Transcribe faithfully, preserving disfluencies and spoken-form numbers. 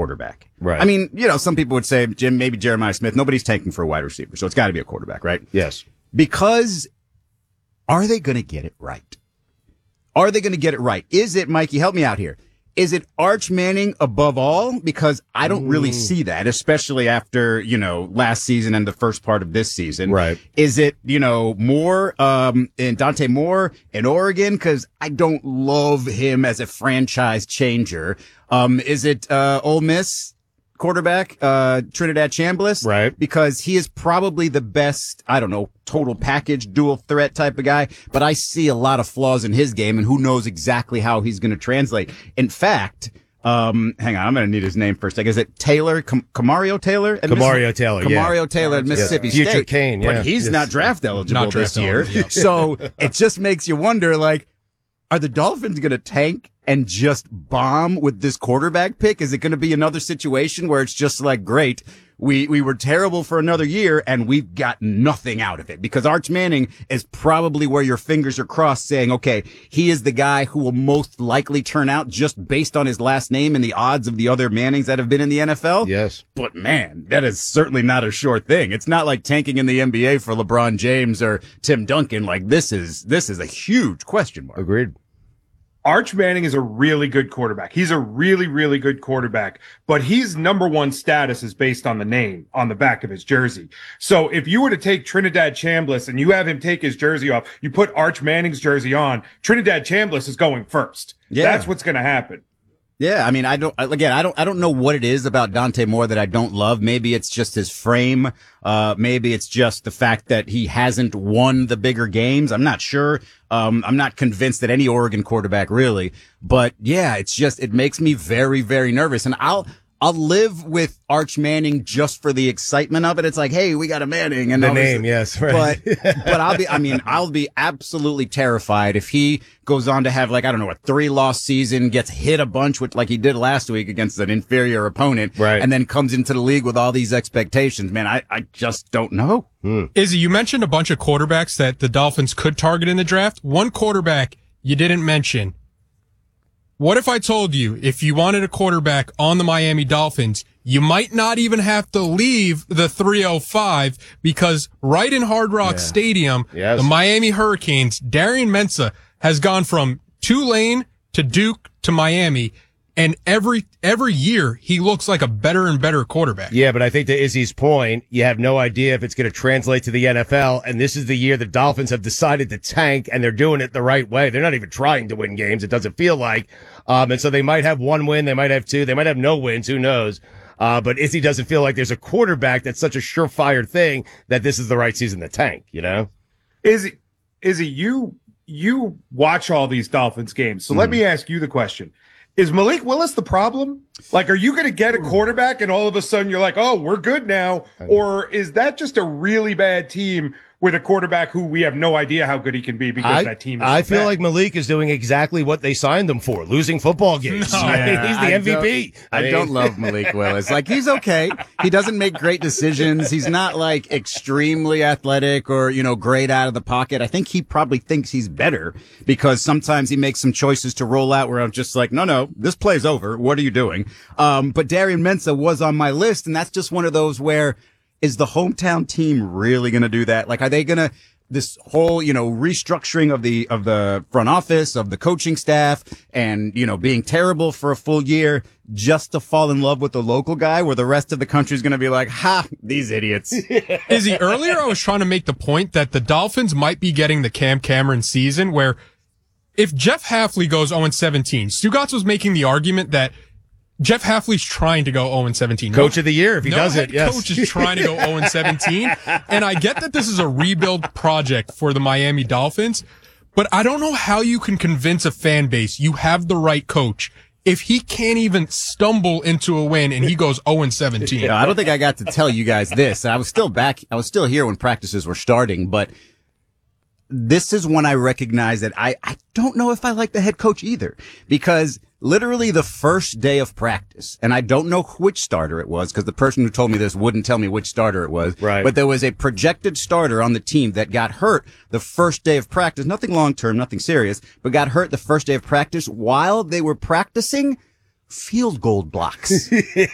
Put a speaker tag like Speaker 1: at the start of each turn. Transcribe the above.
Speaker 1: quarterback.
Speaker 2: Right.
Speaker 1: I mean, you know, some people would say, Jim, maybe Jeremiah Smith. Nobody's tanking for a wide receiver, so it's got to be a quarterback, right?
Speaker 2: Yes.
Speaker 1: Because are they going to get it right? Are they going to get it right? Is it, Mikey, help me out here. Is it Arch Manning above all? Because I don't really see that, especially after, you know, last season and the first part of this season.
Speaker 2: Right.
Speaker 1: Is it, you know, Moore, um, and Dante Moore in Oregon? Cause I don't love him as a franchise changer. Um, is it, uh, Ole Miss quarterback, uh, Trinidad Chambliss?
Speaker 2: Right.
Speaker 1: Because he is probably the best, I don't know, total package, dual threat type of guy, but I see a lot of flaws in his game and who knows exactly how he's going to translate. In fact, um, hang on, I'm going to need his name first. Like, is it Taylor, Cam- Camario Taylor? At
Speaker 2: Camario
Speaker 1: Miss-
Speaker 2: Taylor, yeah.
Speaker 1: Camario Taylor at Mississippi
Speaker 2: yes.
Speaker 1: State.
Speaker 2: Future Kane, yeah.
Speaker 1: But he's
Speaker 2: yes.
Speaker 1: not draft eligible
Speaker 3: Not draft
Speaker 1: this year.
Speaker 3: eligible, yeah.
Speaker 1: So it just makes you wonder, like, are the Dolphins going to tank and just bomb with this quarterback pick? Is it going to be another situation where it's just like, great, we, we were terrible for another year and we've got nothing out of it? Because Arch Manning is probably where your fingers are crossed saying, okay, he is the guy who will most likely turn out just based on his last name and the odds of the other Mannings that have been in the N F L.
Speaker 2: Yes.
Speaker 1: But man, that is certainly not a sure thing. It's not like tanking in the N B A for LeBron James or Tim Duncan. Like this is, this is a huge question mark.
Speaker 2: Agreed.
Speaker 4: Arch Manning is a really good quarterback. He's a really, really good quarterback, but his number one status is based on the name on the back of his jersey. So if you were to take Trinidad Chambliss and you have him take his jersey off, you put Arch Manning's jersey on, Trinidad Chambliss is going first.
Speaker 1: Yeah.
Speaker 4: That's what's going to happen.
Speaker 1: Yeah, I mean, I don't, again, I don't, I don't know what it is about Dante Moore that I don't love. Maybe it's just his frame. Uh, maybe it's just the fact that he hasn't won the bigger games. I'm not sure. Um, I'm not convinced that any Oregon quarterback really, but yeah, it's just, it makes me very, very nervous. And I'll, I'll live with Arch Manning just for the excitement of it. It's like, hey, we got a Manning and
Speaker 2: the
Speaker 1: all this-
Speaker 2: name, yes, right.
Speaker 1: But, but I'll be, I mean, I'll be absolutely terrified if he goes on to have like, I don't know, a three loss season, gets hit a bunch with like he did last week against an inferior opponent,
Speaker 2: right,
Speaker 1: and then comes into the league with all these expectations. Man, I, I just don't know.
Speaker 2: Hmm.
Speaker 3: Izzy, you mentioned a bunch of quarterbacks that the Dolphins could target in the draft. One quarterback you didn't mention. What if I told you if you wanted a quarterback on the Miami Dolphins, you might not even have to leave the three oh five because right in Hard Rock
Speaker 2: Yeah.
Speaker 3: Stadium,
Speaker 2: Yes.
Speaker 3: the Miami Hurricanes, Darian Mensah has gone from Tulane to Duke to Miami. And every, every year he looks like a better and better quarterback.
Speaker 2: Yeah, but I think to Izzy's point, you have no idea if it's going to translate to the N F L. And this is the year the Dolphins have decided to tank and they're doing it the right way. They're not even trying to win games. It doesn't feel like. Um, and so they might have one win. They might have two. They might have no wins. Who knows? Uh, but Izzy doesn't feel like there's a quarterback that's such a surefire thing that this is the right season to tank, you know?
Speaker 4: Izzy, Izzy, you, you watch all these Dolphins games. So
Speaker 2: Mm.
Speaker 4: let me ask you the question. Is Malik Willis the problem? Like, are you going to get a quarterback and all of a sudden you're like, oh, we're good now? Or is that just a really bad team with a quarterback who we have no idea how good he can be because
Speaker 2: I,
Speaker 4: that team is
Speaker 2: I
Speaker 4: so
Speaker 2: feel
Speaker 4: bad?
Speaker 2: like Malik is doing exactly what they signed him for, losing football games.
Speaker 3: No.
Speaker 1: Yeah,
Speaker 2: He's the
Speaker 1: I
Speaker 2: M V P.
Speaker 1: don't- I, don't love Malik Willis. Like, he's okay. He doesn't make great decisions. He's not like extremely athletic or, you know, great out of the pocket. I think he probably thinks he's better because sometimes he makes some choices to roll out where I'm just like, no, no, this play's over. What are you doing? Um, but Darian Mensah was on my list, and that's just one of those where is the hometown team really going to do that? Like, are they going to, this whole, you know, restructuring of the, of the front office, of the coaching staff and, you know, being terrible for a full year just to fall in love with the local guy where the rest of the country is going to be like, ha, these idiots.
Speaker 3: Izzy, earlier I was trying to make the point that the Dolphins might be getting the Cam Cameron season where if Jeff Hafley goes oh and seventeen, Stugotz was making the argument that Jeff Hafley's trying to go oh and seventeen.
Speaker 2: Coach
Speaker 3: no,
Speaker 2: of the year if he
Speaker 3: no
Speaker 2: does
Speaker 3: head
Speaker 2: it, yes.
Speaker 3: coach is trying to go oh and seventeen. And I get that this is a rebuild project for the Miami Dolphins, but I don't know how you can convince a fan base you have the right coach if he can't even stumble into a win and he goes oh and seventeen.
Speaker 1: You know, I don't think I got to tell you guys this. I was still back. I was still here when practices were starting, but this is when I recognize that I, I don't know if I like the head coach either, because literally the first day of practice, and I don't know which starter it was because the person who told me this wouldn't tell me which starter it was.
Speaker 2: Right.
Speaker 1: But there was a projected starter on the team that got hurt the first day of practice. Nothing long term, nothing serious, but got hurt the first day of practice while they were practicing field goal blocks.